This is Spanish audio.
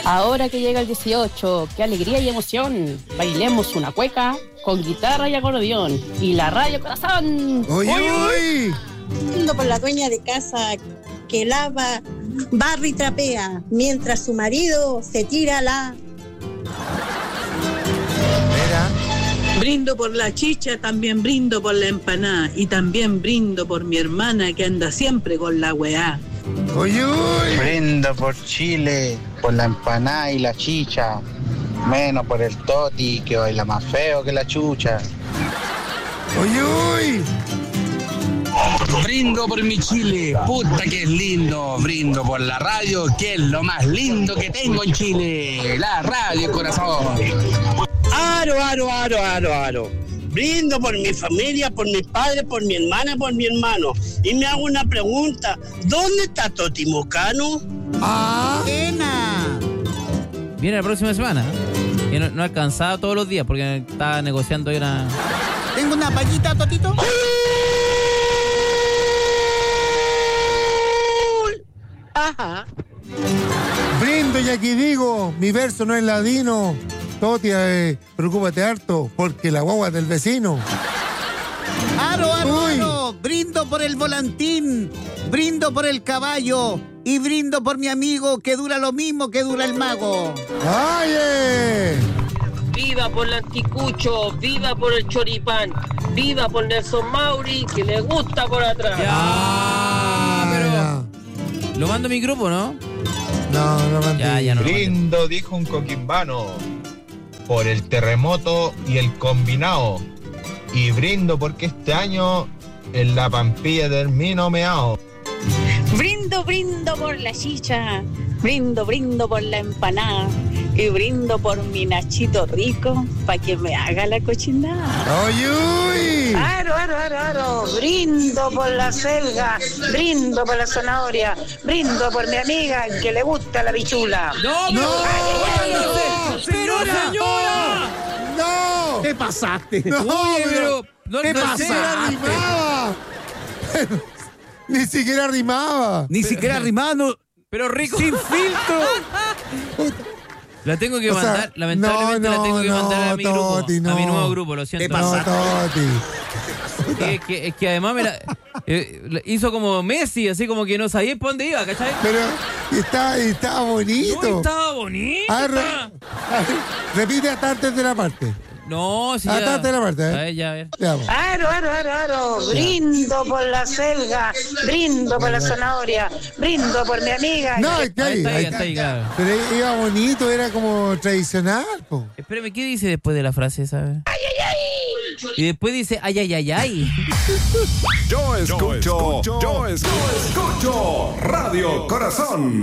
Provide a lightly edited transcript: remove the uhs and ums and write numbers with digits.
Ahora que llega el 18, qué alegría y emoción. Bailemos una cueca con guitarra y acordeón. Y la radio corazón. ¡Uy, uy! Por la dueña de casa que lava, barre y trapea, mientras su marido se tira la... Brindo por la chicha, también brindo por la empanada y también brindo por mi hermana que anda siempre con la weá. ¡Uy, uy! Brindo por Chile, por la empanada y la chicha, menos por el Toti que baila más feo que la chucha. ¡Uy, uy! Brindo por mi Chile, puta que es lindo. Brindo por la radio, que es lo más lindo que tengo en Chile. La radio, corazón. Aro, aro, aro, aro, aro. Brindo por mi familia, por mis padres, por mi hermana, por mi hermano. Y me hago una pregunta. ¿Dónde está Toti Mocano? ¡Ah! ¡Buena! Viene la próxima semana. Que no ha alcanzado todos los días porque está negociando hoy una... ¿Tengo una pallita, Totito? Ajá. Brindo y aquí digo, mi verso no es ladino. Toti, preocúpate harto, porque la guagua es del vecino. ¡Aro, aro, Uy. aro! Brindo por el volantín, brindo por el caballo y brindo por mi amigo que dura lo mismo que dura el mago. ¡Ay! Viva por el anticucho, viva por el choripán, viva por Nelson Mauri, que le gusta por atrás. Ya, pero... Lo mando a mi grupo, ¿no? No, no mandé. Ya no. Brindo, dijo un coquimbano, por el terremoto y el combinado. Y brindo porque este año en la Pampilla termino meao. Brindo, brindo por la chicha, brindo, brindo por la empanada y brindo por mi Nachito rico para que me haga la cochinada. ¡Uy, uy! Aro, aro, aro, aro. Brindo por la selga, brindo por la zanahoria, brindo por mi amiga que le gusta la bichula. ¡No! ¡No! ¡Señora! ¡No! ¿Te pasaste? ¡No! Oye, pero... ¿Qué ¡Ni pasa? siquiera rimaba! ¡Ni siquiera rimaba! Ni siquiera rimando. Pero rico. ¡Sin filtro! La tengo que O sea, mandar, lamentablemente la tengo que mandar a mi grupo, Toti, no. a mi nuevo grupo, lo siento. No, Toti. Es que además me la hizo como Messi, así como que no sabía por dónde iba, ¿cachai? Pero estaba bonito. No, estaba bonito. Repite hasta antes de la parte. No, sí. Hasta antes de la parte, A ver, ya, a ver. Veamos. Aro, aro, aro, aro. Brindo por la selga, brindo por la zanahoria, brindo por mi amiga. No, es que Ahí ahí está, claro. Pero iba bonito, era como tradicional, po. Espérame, ¿qué dice después de la frase esa? ¡Ay, ay, ay! Y después dice, ¡ay, ay, ay, ay! Yo escucho Radio Corazón.